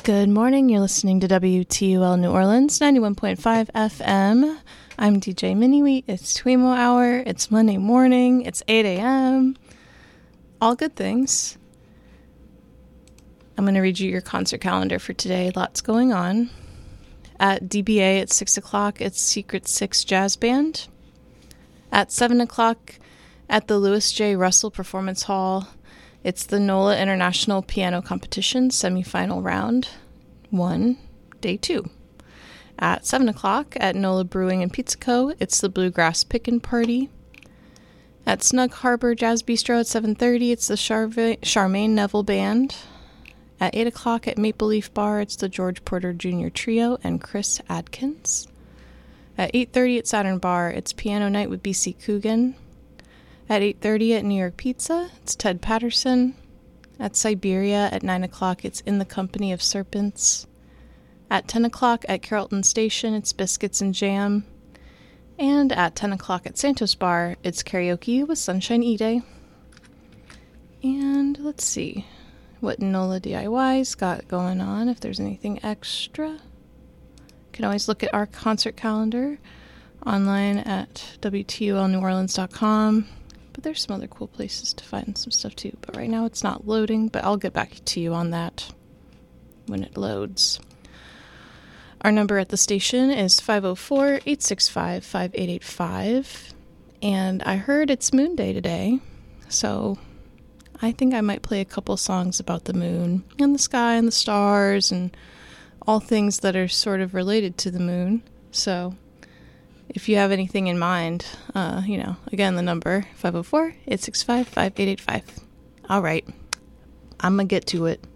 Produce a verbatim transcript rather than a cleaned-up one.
Good morning. You're listening to W T U L New Orleans, ninety-one point five F M. I'm D J Mini-Wheat. It's Twemo Hour. It's Monday morning. It's eight a.m. All good things. I'm going to read you your concert calendar for today. Lots going on. At D B A at six o'clock, it's Secret Six Jazz Band. At seven o'clock, at the Lewis J. Russell Performance Hall, it's the NOLA International Piano Competition semifinal round one, day two. At seven o'clock, at NOLA Brewing and Pizza Co., it's the Bluegrass Pickin' Party. At Snug Harbor Jazz Bistro at seven thirty, it's the Charva- Charmaine Neville Band. At eight o'clock at Maple Leaf Bar, it's the George Porter Junior Trio and Chris Adkins. At eight thirty at Saturn Bar, it's Piano Night with B C Coogan. At eight thirty at New York Pizza, it's Ted Patterson. At Siberia at nine o'clock, it's In the Company of Serpents. At ten o'clock at Carrollton Station, it's Biscuits and Jam. And at ten o'clock at Santos Bar, it's karaoke with Sunshine E-Day. And let's see what NOLA D I Y's got going on, if there's anything extra. You can always look at our concert calendar online at W T U L New Orleans dot com. But there's some other cool places to find some stuff too. But right now it's not loading, but I'll get back to you on that when it loads. Our number at the station is five oh four, eight six five, five eight eight five. And I heard it's Moon Day today, so I think I might play a couple songs about the moon and the sky and the stars and all things that are sort of related to the moon. So if you have anything in mind, uh, you know, again, the number five oh four, eight six five, five eight eight five. All right, I'm going to get to it.